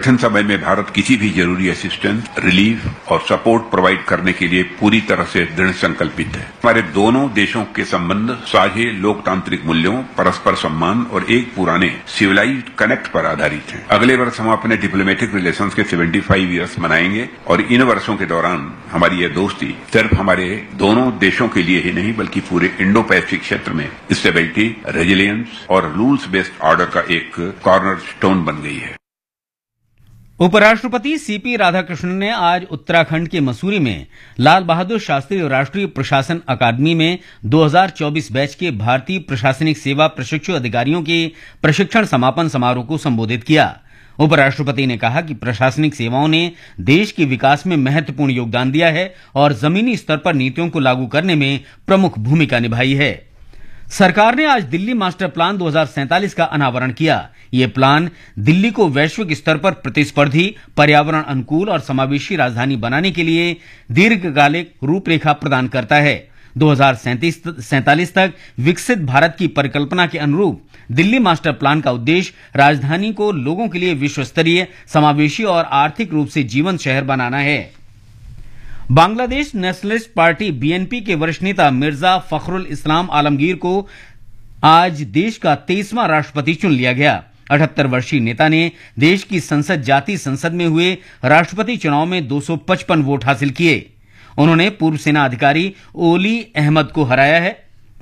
कठिन समय में भारत किसी भी जरूरी असिस्टेंस, रिलीफ और सपोर्ट प्रोवाइड करने के लिए पूरी तरह से दृढ़ संकल्पित है। हमारे दोनों देशों के संबंध साझे लोकतांत्रिक मूल्यों, परस्पर सम्मान और एक पुराने सिविलाइज्ड कनेक्ट पर आधारित हैं। अगले वर्ष हम अपने डिप्लोमेटिक रिलेशंस के 75 ईयर्स मनाएंगे और इन वर्षों के दौरान हमारी यह दोस्ती सिर्फ हमारे दोनों देशों के लिए ही नहीं बल्कि पूरे इंडो पैसिफिक क्षेत्र में स्टेबिलिटी, रेजिलियंस और रूल्स बेस्ड ऑर्डर का एक कॉर्नर स्टोन बन गई है। उपराष्ट्रपति सीपी राधाकृष्णन ने आज उत्तराखंड के मसूरी में लाल बहादुर शास्त्री राष्ट्रीय प्रशासन अकादमी में 2024 बैच के भारतीय प्रशासनिक सेवा प्रशिक्षु अधिकारियों के प्रशिक्षण समापन समारोह को संबोधित किया। उपराष्ट्रपति ने कहा कि प्रशासनिक सेवाओं ने देश के विकास में महत्वपूर्ण योगदान दिया है और जमीनी स्तर पर नीतियों को लागू करने में प्रमुख भूमिका निभाई है। सरकार ने आज दिल्ली मास्टर प्लान 2047 का अनावरण किया। ये प्लान दिल्ली को वैश्विक स्तर पर प्रतिस्पर्धी, पर्यावरण अनुकूल और समावेशी राजधानी बनाने के लिए दीर्घकालिक रूपरेखा प्रदान करता है। 2047 तक विकसित भारत की परिकल्पना के अनुरूप दिल्ली मास्टर प्लान का उद्देश्य राजधानी को लोगों के लिए विश्व स्तरीय, समावेशी और आर्थिक रूप से जीवंत शहर बनाना है। बांग्लादेश नेशनलिस्ट पार्टी बीएनपी के वरिष्ठ नेता मिर्जा फखरुल इस्लाम आलमगीर को आज देश का 23वां राष्ट्रपति चुन लिया गया। 78 वर्षीय नेता ने देश की संसद जातीय संसद में हुए राष्ट्रपति चुनाव में 255 वोट हासिल किए। उन्होंने पूर्व सेना अधिकारी ओली अहमद को हराया है।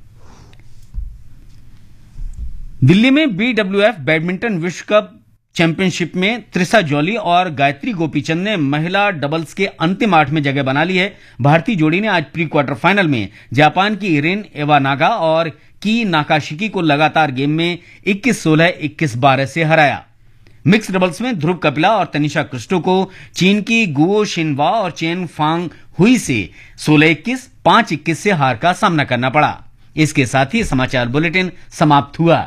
दिल्ली में बीडब्ल्यूएफ बैडमिंटन विश्व कप चैंपियनशिप में त्रिशा जॉली और गायत्री गोपीचंद ने महिला डबल्स के अंतिम 8 में जगह बना ली है। भारतीय जोड़ी ने आज प्री क्वार्टर फाइनल में जापान की इरेन एवानागा और की नाकाशिकी को लगातार गेम में 21-16, 21-12 से हराया। मिक्स डबल्स में ध्रुव कपिला और तनिषा क्रिस्टो को चीन की गुओ शिनवा और चेन फांग हुई से 16-21, 5-21 से हार का सामना करना पड़ा। इसके साथ ही समाचार बुलेटिन समाप्त हुआ।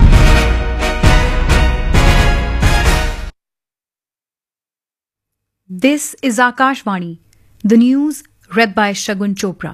This is Akashvani, the news read by Shagun Chopra.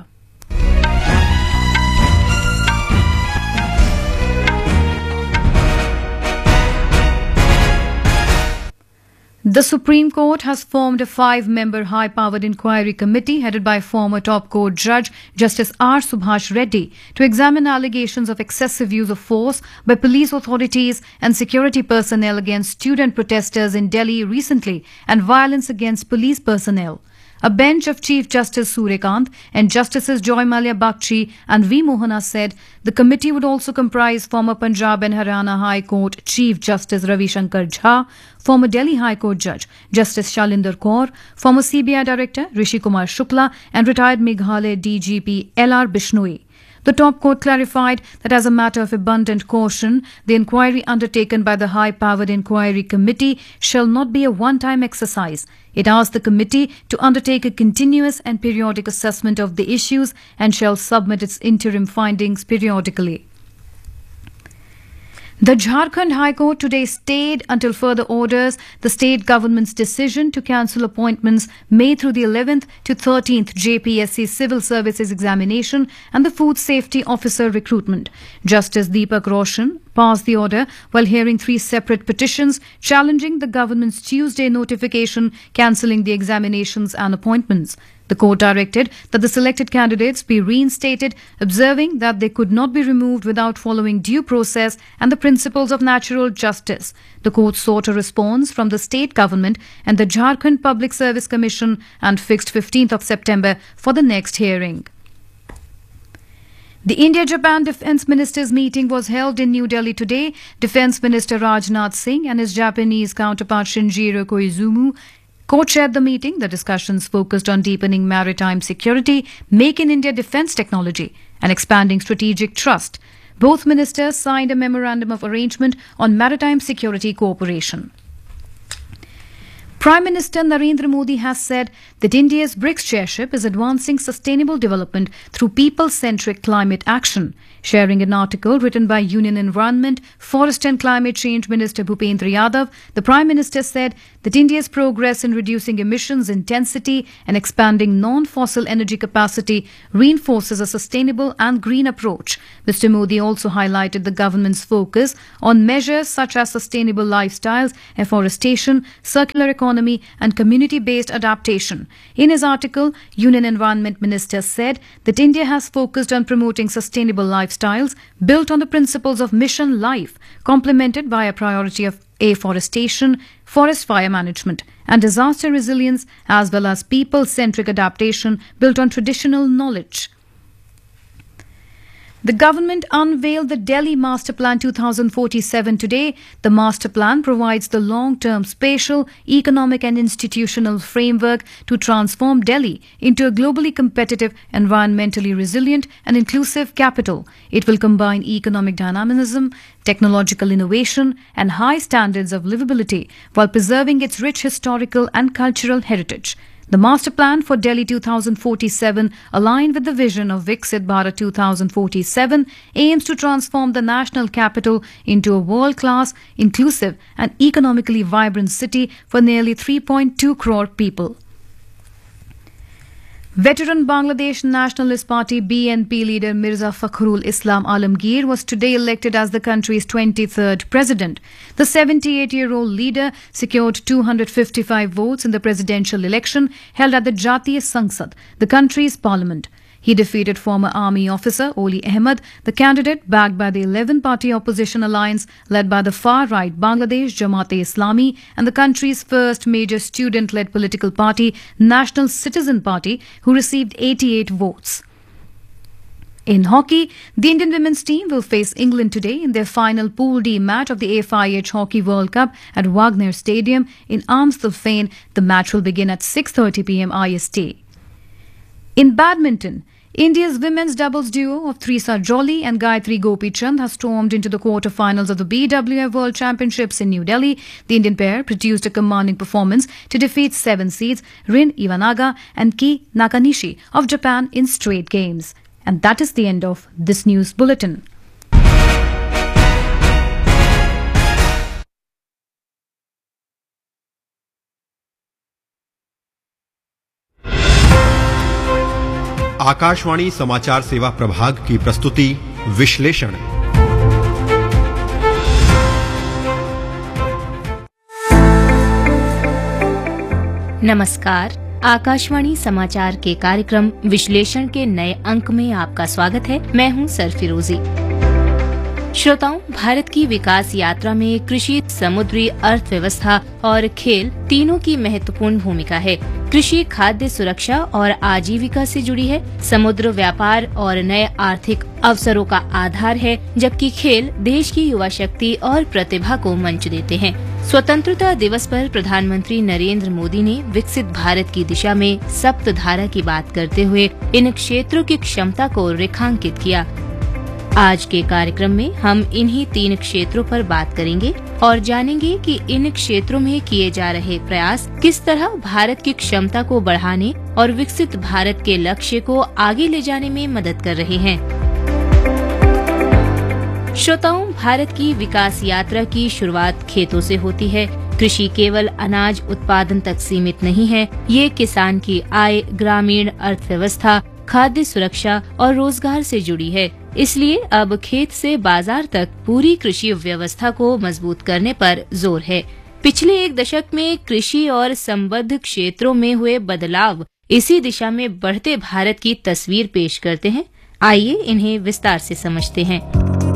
The Supreme Court has formed a 5-member high-powered inquiry committee headed by former top court judge Justice R. Subhash Reddy to examine allegations of excessive use of force by police authorities and security personnel against student protesters in Delhi recently and violence against police personnel. A bench of Chief Justice Suryakant and Justices Joy Mallya Bagchi and V. Mohana said the committee would also comprise former Punjab and Haryana High Court Chief Justice Ravi Shankar Jha, former Delhi High Court Judge Justice Shalinder Kaur, former CBI Director Rishi Kumar Shukla and retired Meghalaya DGP L.R. Bishnoi. The top court clarified that as a matter of abundant caution, the inquiry undertaken by the high-powered inquiry committee shall not be a one-time exercise. It asked the committee to undertake a continuous and periodic assessment of the issues and shall submit its interim findings periodically. The Jharkhand High Court today stayed until further orders the state government's decision to cancel appointments made through the 11th to 13th JPSC Civil Services examination and the Food Safety Officer recruitment. Justice Deepak Roshan passed the order while hearing 3 separate petitions challenging the government's Tuesday notification cancelling the examinations and appointments. The court directed that the selected candidates be reinstated, observing that they could not be removed without following due process and the principles of natural justice. The court sought a response from the state government and the Jharkhand Public Service Commission and fixed 15th of September for the next hearing. The India-Japan Defence Ministers' meeting was held in New Delhi today. Defence Minister Rajnath Singh and his Japanese counterpart Shinjiro Koizumi co-chaired the meeting. The discussions focused on deepening maritime security, Make in India defence technology, and expanding strategic trust. Both ministers signed a memorandum of arrangement on maritime security cooperation. Prime Minister Narendra Modi has said that India's BRICS chairship is advancing sustainable development through people-centric climate action. Sharing an article written by Union Environment, Forest and Climate Change Minister Bhupendra Yadav, the Prime Minister said that India's progress in reducing emissions intensity and expanding non-fossil energy capacity reinforces a sustainable and green approach. Mr. Modi also highlighted the government's focus on measures such as sustainable lifestyles, afforestation, circular economy and community-based adaptation. In his article, Union Environment Minister said that India has focused on promoting sustainable lifestyles built on the principles of Mission Life, complemented by a priority of afforestation, forest fire management and disaster resilience, as well as people-centric adaptation built on traditional knowledge. The government unveiled the Delhi Master Plan 2047 today. The Master Plan provides the long-term spatial, economic and institutional framework to transform Delhi into a globally competitive, environmentally resilient and inclusive capital. It will combine economic dynamism, technological innovation and high standards of livability while preserving its rich historical and cultural heritage. The Master Plan for Delhi 2047, aligned with the vision of Viksit Bharat 2047, aims to transform the national capital into a world-class, inclusive and economically vibrant city for nearly 3.2 crore people. Veteran Bangladesh Nationalist Party BNP leader Mirza Fakhrul Islam Alamgir was today elected as the country's 23rd president. The 78-year-old leader secured 255 votes in the presidential election held at the Jatiya Sangsad, the country's parliament. He defeated former army officer Oli Ahmed, the candidate backed by the 11-party opposition alliance led by the far-right Bangladesh Jamaat-e-Islami and the country's first major student-led political party, National Citizen Party, who received 88 votes. In hockey, the Indian women's team will face England today in their final Pool D match of the FIH Hockey World Cup at Wagner Stadium in Amstelveen. The match will begin at 6:30 p.m. IST. In badminton, India's women's doubles duo of Trisa Jolly and Gayatri Gopichand has stormed into the quarter-finals of the BWF World Championships in New Delhi. The Indian pair produced a commanding performance to defeat 7 seeds Rin Iwanaga and Ki Nakanishi of Japan in straight games. And that is the end of this news bulletin. Akashvani समाचार सेवा प्रभाग की प्रस्तुति विश्लेषण। नमस्कार, आकाशवाणी समाचार के कार्यक्रम विश्लेषण के नए अंक में आपका स्वागत है। मैं हूं सरफिरोजी। श्रोताओं, भारत की विकास यात्रा में कृषि, समुद्री अर्थव्यवस्था और खेल तीनों की महत्वपूर्ण भूमिका है। कृषि खाद्य सुरक्षा और आजीविका से जुड़ी है, समुद्र व्यापार और नए आर्थिक अवसरों का आधार है, जबकि खेल देश की युवा शक्ति और प्रतिभा को मंच देते हैं। स्वतंत्रता दिवस पर प्रधानमंत्री नरेंद्र मोदी ने विकसित भारत की दिशा में सप्तधारा की बात करते हुए इन क्षेत्रों की क्षमता को रेखांकित किया। आज के कार्यक्रम में हम इन्हीं 3 क्षेत्रों पर बात करेंगे और जानेंगे कि इन क्षेत्रों में किए जा रहे प्रयास किस तरह भारत की क्षमता को बढ़ाने और विकसित भारत के लक्ष्य को आगे ले जाने में मदद कर रहे हैं। श्रोताओं, भारत की विकास यात्रा की शुरुआत खेतों से होती है। कृषि केवल अनाज उत्पादन तक सीमित नहीं है, ये किसान की आय, ग्रामीण अर्थव्यवस्था, खाद्य सुरक्षा और रोजगार से जुड़ी है। इसलिए अब खेत से बाजार तक पूरी कृषि व्यवस्था को मजबूत करने पर जोर है। पिछले 1 दशक में कृषि और संबद्ध क्षेत्रों में हुए बदलाव इसी दिशा में बढ़ते भारत की तस्वीर पेश करते हैं। आइए इन्हें विस्तार से समझते हैं।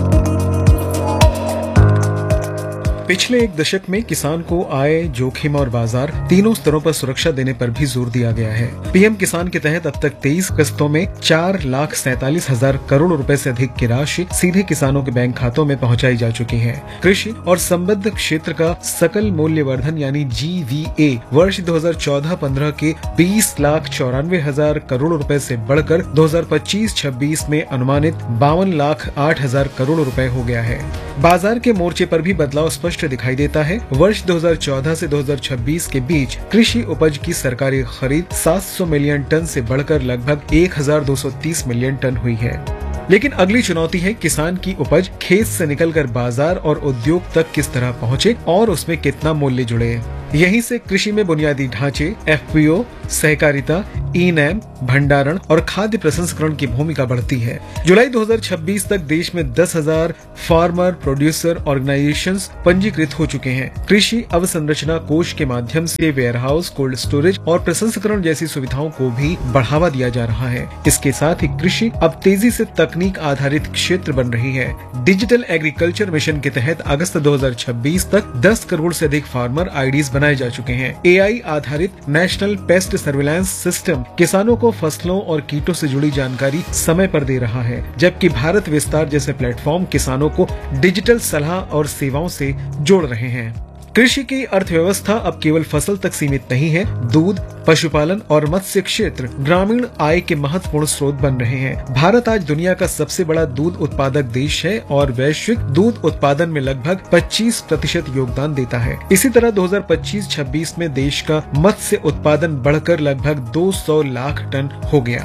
पिछले 1 दशक में किसान को आय, जोखिम और बाजार तीनों स्तरों पर सुरक्षा देने पर भी जोर दिया गया है। पीएम किसान के तहत अब तक 23 किस्तों में 4,47,000 करोड़ रुपए से अधिक की राशि सीधे किसानों के बैंक खातों में पहुंचाई जा चुकी है। कृषि और संबद्ध क्षेत्र का सकल मूल्यवर्धन यानी GVA वर्ष 2014-15 के 20,94,000 करोड़ रुपए से बढ़कर 2025-26 में अनुमानित 52,08,000 करोड़ रुपए हो गया है। बाजार के मोर्चे पर भी बदलाव स्पष्ट राष्ट्र दिखाई देता है। वर्ष 2014 से 2026 के बीच कृषि उपज की सरकारी खरीद 700 मिलियन टन से बढ़कर लगभग 1230 मिलियन टन हुई है। लेकिन अगली चुनौती है किसान की उपज खेत से निकलकर बाजार और उद्योग तक किस तरह पहुँचे और उसमें कितना मूल्य जुड़े। यहीं से कृषि में बुनियादी ढांचे, FPO, सहकारिता, ई-नैम, भंडारण और खाद्य प्रसंस्करण की भूमिका बढ़ती है। जुलाई 2026 तक देश में 10,000 फार्मर प्रोड्यूसर ऑर्गेनाइजेशंस पंजीकृत हो चुके हैं। कृषि अवसंरचना कोष के माध्यम से वेयरहाउस, कोल्ड स्टोरेज और प्रसंस्करण जैसी सुविधाओं को भी बढ़ावा दिया जा रहा है। इसके साथ ही कृषि अब तेजी से तकनीक आधारित क्षेत्र बन रही है। डिजिटल एग्रीकल्चर मिशन के तहत अगस्त 2026 तक 10 करोड़ से अधिक फार्मर आईडीज बनाए जा चुके हैं। AI आधारित नेशनल पेस्ट सर्विलांस सिस्टम किसानों को फसलों और कीटों से जुड़ी जानकारी समय पर दे रहा है, जबकि भारत विस्तार जैसे प्लेटफॉर्म किसानों को डिजिटल सलाह और सेवाओं से जोड़ रहे हैं। कृषि की अर्थव्यवस्था अब केवल फसल तक सीमित नहीं है। दूध, पशुपालन और मत्स्य क्षेत्र ग्रामीण आय के महत्वपूर्ण स्रोत बन रहे हैं। भारत आज दुनिया का सबसे बड़ा दूध उत्पादक देश है और वैश्विक दूध उत्पादन में लगभग 25% योगदान देता है। इसी तरह 2025-26 में देश का मत्स्य उत्पादन बढ़कर लगभग 200 लाख टन हो गया।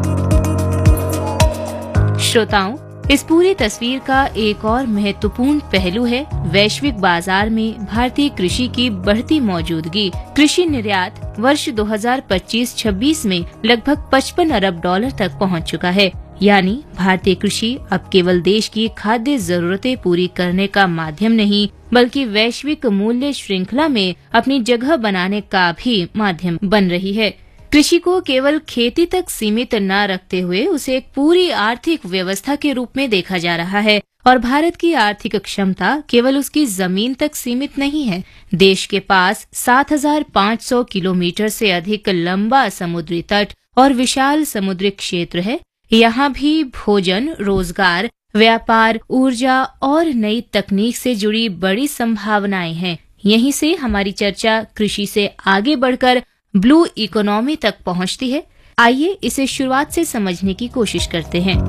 श्रोताओं, इस पूरी तस्वीर का एक और महत्वपूर्ण पहलू है वैश्विक बाजार में भारतीय कृषि की बढ़ती मौजूदगी। कृषि निर्यात वर्ष 2025-26 में लगभग 55 अरब डॉलर तक पहुंच चुका है। यानी भारतीय कृषि अब केवल देश की खाद्य जरूरतें पूरी करने का माध्यम नहीं, बल्कि वैश्विक मूल्य श्रृंखला में अपनी जगह बनाने का भी माध्यम बन रही है। कृषि को केवल खेती तक सीमित न रखते हुए उसे एक पूरी आर्थिक व्यवस्था के रूप में देखा जा रहा है और भारत की आर्थिक क्षमता केवल उसकी जमीन तक सीमित नहीं है। देश के पास 7,500 किलोमीटर से अधिक लंबा समुद्री तट और विशाल समुद्री क्षेत्र है। यहाँ भी भोजन, रोजगार, व्यापार, ऊर्जा और नई तकनीक से जुड़ी बड़ी संभावनाएं हैं। यहीं से हमारी चर्चा कृषि से आगे बढ़कर ब्लू इकोनॉमी तक पहुंचती है। आइए इसे शुरुआत से समझने की कोशिश करते हैं।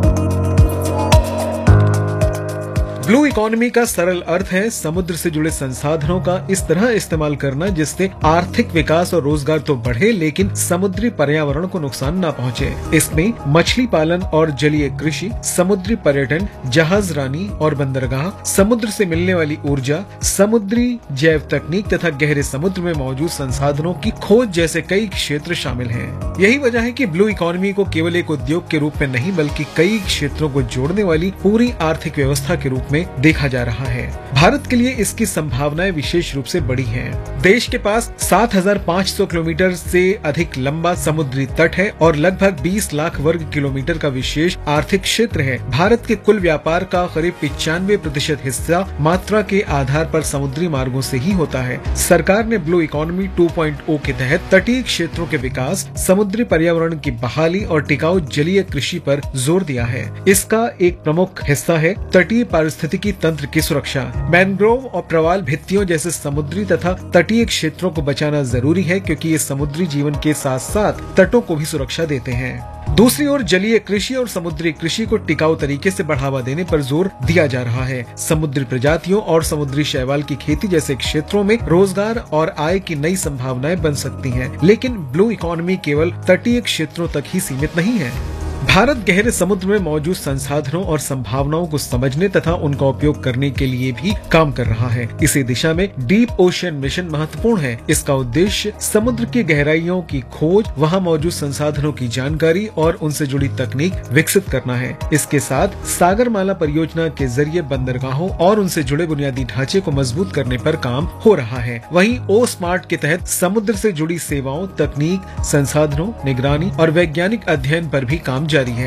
ब्लू इकोनॉमी का सरल अर्थ है समुद्र से जुड़े संसाधनों का इस तरह इस्तेमाल करना जिससे आर्थिक विकास और रोजगार तो बढ़े लेकिन समुद्री पर्यावरण को नुकसान न पहुंचे। इसमें मछली पालन और जलीय कृषि, समुद्री पर्यटन, जहाजरानी और बंदरगाह, समुद्र से मिलने वाली ऊर्जा, समुद्री जैव तकनीक तथा गहरे समुद्र में मौजूद संसाधनों की खोज जैसे कई क्षेत्र शामिल हैं। यही वजह है कि ब्लू इकोनॉमी को केवल एक उद्योग के रूप में नहीं बल्कि कई क्षेत्रों को जोड़ने वाली पूरी आर्थिक व्यवस्था के रूप में देखा जा रहा है। भारत के लिए इसकी संभावनाएं विशेष रूप से बड़ी हैं। देश के पास 7,500 किलोमीटर से अधिक लंबा समुद्री तट है और लगभग 20 लाख वर्ग किलोमीटर का विशेष आर्थिक क्षेत्र है। भारत के कुल व्यापार का करीब 95% हिस्सा मात्रा के आधार पर समुद्री मार्गों से ही होता है। सरकार ने ब्लू इकोनॉमी 2.0 के तहत तटीय क्षेत्रों के विकास, समुद्री पर्यावरण की बहाली और टिकाऊ जलीय कृषि पर जोर दिया है। इसका एक प्रमुख हिस्सा है तटीय पारिस्थितिकी तंत्र की सुरक्षा। मैनग्रोव और प्रवाल भित्तियों जैसे समुद्री तथा तटीय क्षेत्रों को बचाना जरूरी है क्योंकि ये समुद्री जीवन के साथ साथ तटों को भी सुरक्षा देते हैं। दूसरी ओर जलीय कृषि और समुद्री कृषि को टिकाऊ तरीके से बढ़ावा देने पर जोर दिया जा रहा है। समुद्री प्रजातियों और समुद्री शैवाल की खेती जैसे क्षेत्रों में रोजगार और आय की नई संभावनाएं बन सकती हैं। लेकिन ब्लू इकोनॉमी केवल तटीय क्षेत्रों तक ही सीमित नहीं है। भारत गहरे समुद्र में मौजूद संसाधनों और संभावनाओं को समझने तथा उनका उपयोग करने के लिए भी काम कर रहा है। इसी दिशा में डीप ओशन मिशन महत्वपूर्ण है। इसका उद्देश्य समुद्र की गहराइयों की खोज, वहां मौजूद संसाधनों की जानकारी और उनसे जुड़ी तकनीक विकसित करना है। इसके साथ सागरमाला परियोजना के जरिए बंदरगाहों और उनसे जुड़े बुनियादी ढांचे को मजबूत करने पर काम हो रहा है। वहीं ओ स्मार्ट के तहत समुद्र से जुड़ी सेवाओं, तकनीक, संसाधनों, निगरानी और वैज्ञानिक अध्ययन पर भी काम जारी है।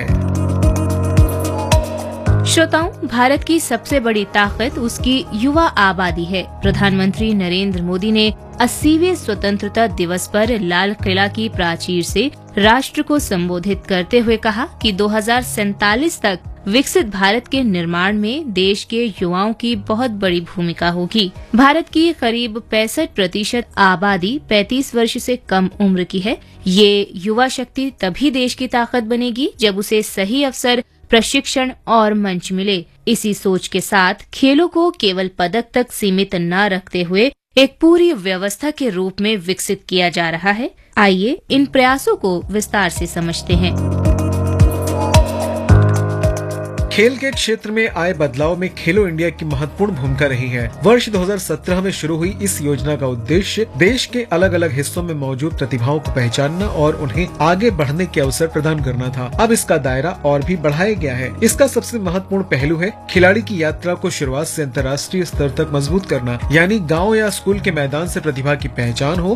श्रोताओं, भारत की सबसे बड़ी ताकत उसकी युवा आबादी है। प्रधानमंत्री नरेंद्र मोदी ने 80वें स्वतंत्रता दिवस पर लाल किला की प्राचीर से राष्ट्र को संबोधित करते हुए कहा कि 2047 तक विकसित भारत के निर्माण में देश के युवाओं की बहुत बड़ी भूमिका होगी। भारत की करीब 65% आबादी 35 वर्ष से कम उम्र की है। ये युवा शक्ति तभी देश की ताकत बनेगी जब उसे सही अवसर प्रशिक्षण और मंच मिले। इसी सोच के साथ खेलों को केवल पदक तक सीमित न रखते हुए एक पूरी व्यवस्था के रूप में विकसित किया जा रहा है। आइए इन प्रयासों को विस्तार से समझते हैं। खेल के क्षेत्र में आए बदलाव में खेलो इंडिया की महत्वपूर्ण भूमिका रही है। वर्ष 2017 में शुरू हुई इस योजना का उद्देश्य देश के अलग अलग हिस्सों में मौजूद प्रतिभाओं को पहचानना और उन्हें आगे बढ़ने के अवसर प्रदान करना था। अब इसका दायरा और भी बढ़ाया गया है। इसका सबसे महत्वपूर्ण पहलू है खिलाड़ी की यात्रा को शुरुआत से अंतर्राष्ट्रीय स्तर तक मजबूत करना, यानी गाँव या स्कूल के मैदान से प्रतिभा की पहचान हो